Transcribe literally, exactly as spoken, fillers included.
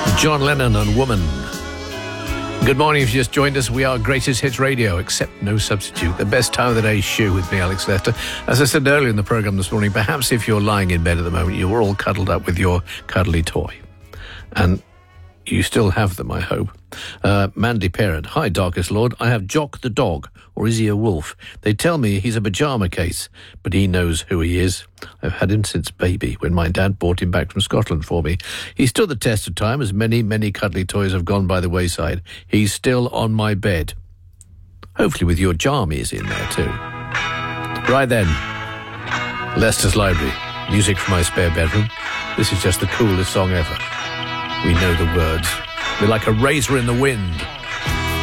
John Lennon and Woman. Good morning. If you just joined us, we are Greatest Hits Radio, except no substitute. The best time of the day shoe with me, Alex Lester. As I said earlier in the programme this morning, perhaps if you're lying in bed at the moment, you're all cuddled up with your cuddly toy. And you still have them, I hope. Uh, Mandy Parent. Hi, Darkest Lord. I have Jock the dog, or is he a wolf? They tell me he's a pyjama case, but he knows who he is. I've had him since baby, when my dad brought him back from Scotland for me. He stood the test of time, as many, many cuddly toys have gone by the wayside. He's still on my bed. Hopefully with your jammies in there too. Right then, Leicester's Library. Music from my spare bedroom. This is just the coolest song ever. We know the words. We're like a razor in the wind.